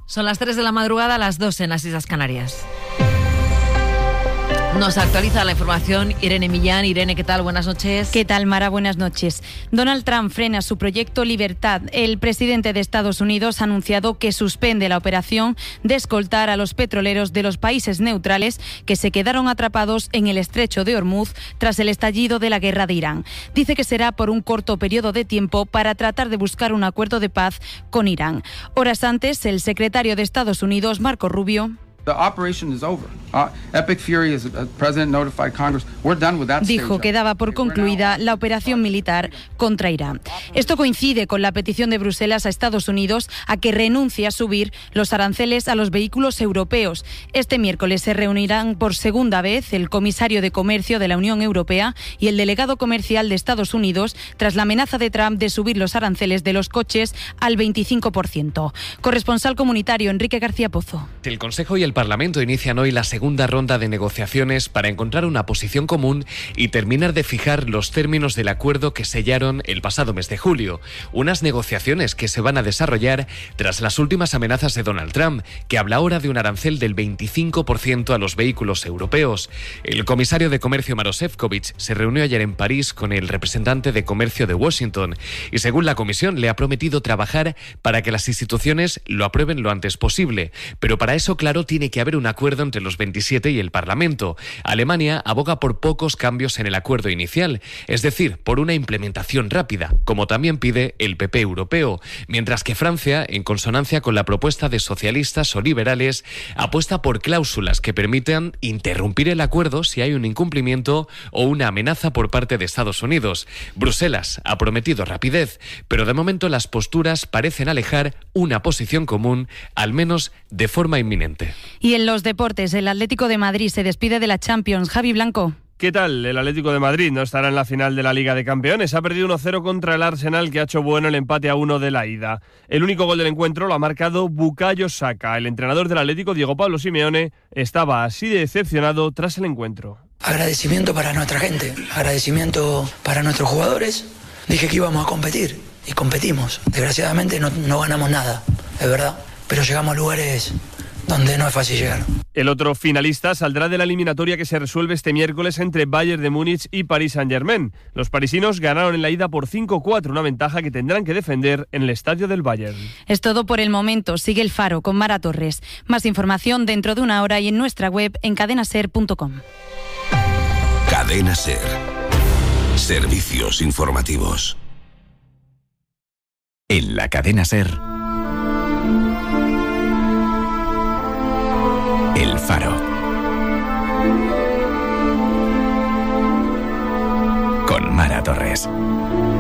Son las 3 de la madrugada, las 2 en las Islas Canarias. Nos actualiza la información Irene Millán. Irene, ¿qué tal? Buenas noches. ¿Qué tal, Mara? Buenas noches. Donald Trump frena su proyecto Libertad. El presidente de Estados Unidos ha anunciado que suspende la operación de escoltar a los petroleros de los países neutrales que se quedaron atrapados en el estrecho de Hormuz tras el estallido de la guerra de Irán. Dice que será por un corto periodo de tiempo para tratar de buscar un acuerdo de paz con Irán. Horas antes, el secretario de Estados Unidos, Marco Rubio, dijo que daba por concluida la operación militar contra Irán. Esto coincide con la petición de Bruselas a Estados Unidos a que renuncie a subir los aranceles a los vehículos europeos. Este miércoles se reunirán por segunda vez el comisario de Comercio de la Unión Europea y el delegado comercial de Estados Unidos tras la amenaza de Trump de subir los aranceles de los coches al 25%. Corresponsal comunitario Enrique García Pozo. El Consejo y el Parlamento inician hoy la segunda ronda de negociaciones para encontrar una posición común y terminar de fijar los términos del acuerdo que sellaron el pasado mes de julio. Unas negociaciones que se van a desarrollar tras las últimas amenazas de Donald Trump, que habla ahora de un arancel del 25% a los vehículos europeos. El comisario de Comercio Maroš Šefčovič se reunió ayer en París con el representante de Comercio de Washington y, según la comisión, le ha prometido trabajar para que las instituciones lo aprueben lo antes posible. Pero para eso, claro, tiene que haber un acuerdo entre los 27 y el Parlamento. Alemania aboga por pocos cambios en el acuerdo inicial, es decir, por una implementación rápida, como también pide el PP europeo, mientras que Francia, en consonancia con la propuesta de socialistas o liberales, apuesta por cláusulas que permitan interrumpir el acuerdo si hay un incumplimiento o una amenaza por parte de Estados Unidos. Bruselas ha prometido rapidez, pero de momento las posturas parecen alejar una posición común, al menos de forma inminente. Y en los deportes, el Atlético de Madrid se despide de la Champions. Javi Blanco. ¿Qué tal? El Atlético de Madrid no estará en la final de la Liga de Campeones. Ha perdido 1-0 contra el Arsenal, que ha hecho bueno el empate a 1 de la ida. El único gol del encuentro lo ha marcado Bukayo Saka. El entrenador del Atlético, Diego Pablo Simeone, estaba así de decepcionado tras el encuentro. Agradecimiento para nuestra gente, agradecimiento para nuestros jugadores. Dije que íbamos a competir y competimos. Desgraciadamente no ganamos nada, es verdad, pero llegamos a lugares donde no es fácil llegar. El otro finalista saldrá de la eliminatoria que se resuelve este miércoles entre Bayern de Múnich y Paris Saint-Germain. Los parisinos ganaron en la ida por 5-4, una ventaja que tendrán que defender en el estadio del Bayern. Es todo por el momento. Sigue El Faro con Mara Torres. Más información dentro de una hora y en nuestra web en cadenaser.com. Cadena Ser. Servicios informativos. En la Cadena Ser, El Faro. Con Mara Torres.